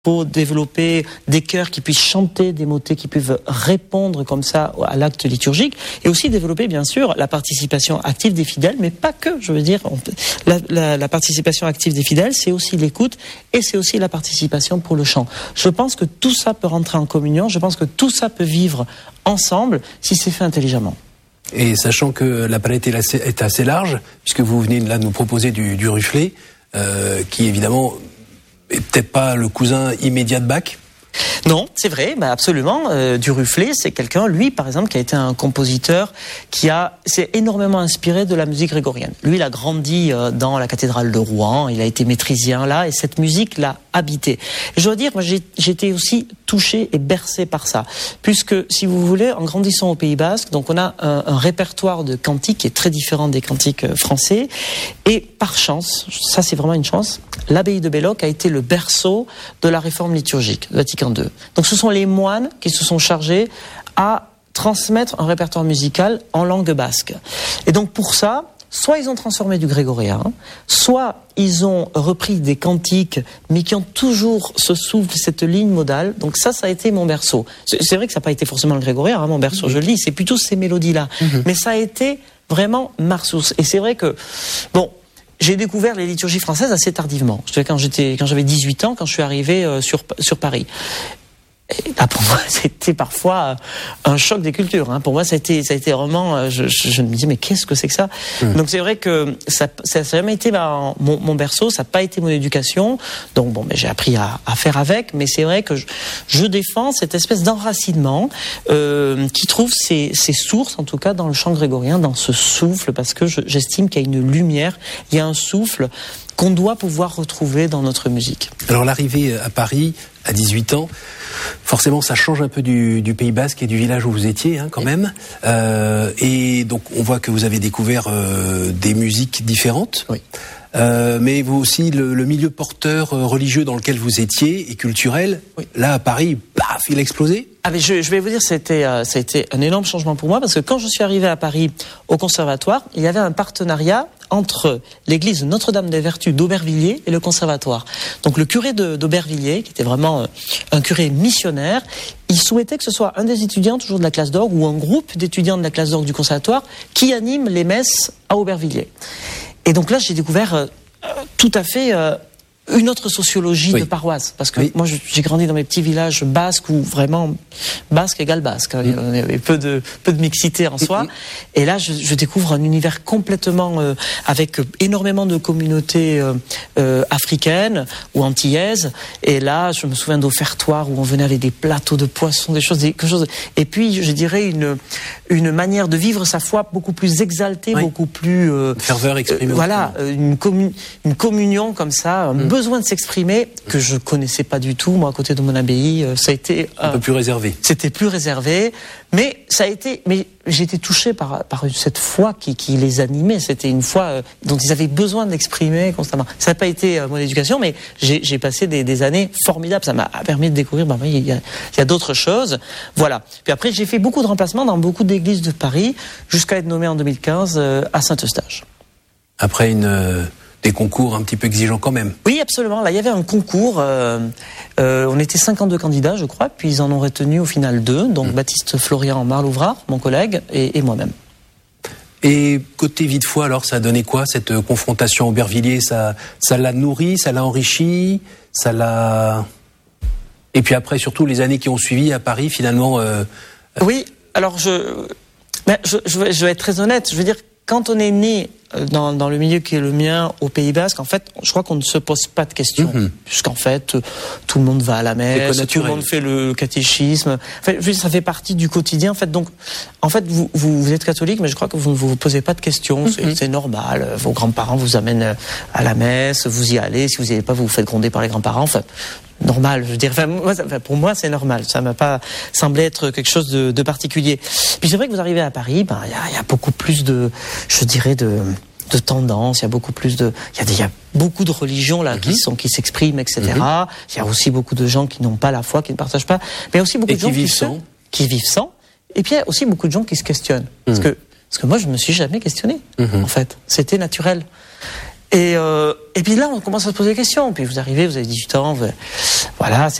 faut développer des chœurs qui puissent chanter des motets, qui peuvent répondre comme ça à l'acte liturgique, et aussi développer bien sûr la participation active des fidèles, mais pas que, je veux dire, la participation active des fidèles, c'est aussi l'écoute, et c'est aussi la participation pour le chant. Je pense que tout ça peut rentrer en communion, je pense que tout ça peut vivre ensemble si c'est fait intelligemment. Et sachant que la palette est assez large, puisque vous venez là de nous proposer du Rufflet, qui évidemment est peut-être pas le cousin immédiat de Bach. Non, c'est vrai, absolument. Du Rufflet, c'est quelqu'un, lui, par exemple, qui a été un compositeur qui s'est énormément inspiré de la musique grégorienne. Lui, il a grandi dans la cathédrale de Rouen, il a été maîtrisien là, et cette musique l'a habité. Et je dois dire, moi, j'étais aussi touché et bercé par ça, puisque, si vous voulez, en grandissant au Pays Basque, donc on a un répertoire de cantiques qui est très différent des cantiques français, et par chance, ça c'est vraiment une chance, l'abbaye de Belloc a été le berceau de la réforme liturgique de Vatican II. Donc ce sont les moines qui se sont chargés à transmettre un répertoire musical en langue basque. Et donc pour ça, soit ils ont transformé du grégorien, soit ils ont repris des cantiques, mais qui ont toujours ce souffle, cette ligne modale. Donc ça a été mon berceau. C'est vrai que ça n'a pas été forcément le grégorien, mon berceau, je le dis, c'est plutôt ces mélodies-là. Mais ça a été vraiment ma source. Et c'est vrai que, j'ai découvert les liturgies françaises assez tardivement. Quand j'avais 18 ans, quand je suis arrivé sur Paris. Et là, pour moi, c'était parfois un choc des cultures. Pour moi, ça a été vraiment. Je me disais, mais qu'est-ce que c'est que ça ? Donc c'est vrai que ça n'a jamais été mon berceau, ça n'a pas été mon éducation. Donc j'ai appris à faire avec. Mais c'est vrai que je défends cette espèce d'enracinement qui trouve ses sources, en tout cas, dans le chant grégorien, dans ce souffle, parce que j'estime qu'il y a une lumière, il y a un souffle qu'on doit pouvoir retrouver dans notre musique. Alors l'arrivée à Paris à 18 ans, forcément ça change un peu du Pays Basque et du village où vous étiez quand même. Et donc on voit que vous avez découvert des musiques différentes. Oui. Mais vous aussi, le milieu porteur religieux dans lequel vous étiez et culturel, oui. Là à Paris, paf, il a explosé. Mais je vais vous dire, ça a été un énorme changement pour moi, parce que quand je suis arrivé à Paris au conservatoire, il y avait un partenariat entre l'église Notre-Dame des Vertus d'Aubervilliers et le conservatoire. Donc le curé d'Aubervilliers, qui était vraiment un curé missionnaire, il souhaitait que ce soit un des étudiants toujours de la classe d'orgue ou un groupe d'étudiants de la classe d'orgue du conservatoire qui anime les messes à Aubervilliers. Et donc là, j'ai découvert tout à fait une autre sociologie de paroisse. Parce que moi, j'ai grandi dans mes petits villages basques où vraiment basque égale basque. Il y avait peu de mixité en soi. Et là, je découvre un univers complètement avec énormément de communautés africaines ou antillaises. Et là, je me souviens d'offertoires où on venait avec des plateaux de poissons, quelque chose. Et puis, je dirais une manière de vivre sa foi beaucoup plus exaltée, beaucoup plus ferveur exprimée. Voilà, une communion comme ça, un besoin de s'exprimer que je connaissais pas du tout. Moi, à côté de mon abbaye, ça a été un peu plus réservé. C'était plus réservé, mais j'ai été touché par cette foi qui les animait. C'était une foi dont ils avaient besoin d'exprimer constamment. Ça n'a pas été mon éducation, mais j'ai passé des années formidables. Ça m'a permis de découvrir, il y a d'autres choses. Voilà. Puis après, j'ai fait beaucoup de remplacements dans beaucoup d'églises de Paris, jusqu'à être nommé en 2015 à Saint-Eustache. Après des concours un petit peu exigeants quand même. Oui, absolument. Là, il y avait un concours. On était 52 candidats, je crois, puis ils en ont retenu au final 2. Donc Baptiste Florian Marlouvrard, mon collègue, et moi-même. Et côté vie de foi, alors, ça a donné quoi, cette confrontation Aubervilliers ? Ça l'a nourri, ça l'a enrichi, ça l'a... Et puis après, surtout, les années qui ont suivi à Paris, finalement... Oui, alors je vais être très honnête. Je veux dire, quand on est né dans le milieu qui est le mien au Pays Basque, en fait, je crois qu'on ne se pose pas de questions, puisqu'en fait, tout le monde va à la messe, tout le monde fait le catéchisme. En fait, ça fait partie du quotidien. En fait, donc, vous êtes catholique, mais je crois que vous ne vous posez pas de questions. C'est normal. Vos grands-parents vous amènent à la messe, vous y allez. Si vous n'y allez pas, vous vous faites gronder par les grands-parents. Enfin, normal, je veux dire. Pour moi, c'est normal. Ça m'a pas semblé être quelque chose de particulier. Puis c'est vrai que vous arrivez à Paris, il y a beaucoup plus de tendances, il y a beaucoup plus il y a beaucoup de religions là qui s'expriment, etc. Il y a aussi beaucoup de gens qui n'ont pas la foi, qui ne partagent pas, mais il y a aussi beaucoup de gens qui vivent sans. Et puis il y a aussi beaucoup de gens qui se questionnent. Parce que moi, je me suis jamais questionné. En fait, c'était naturel. Et puis là, on commence à se poser des questions. Puis vous arrivez, vous avez 18 ans, voilà,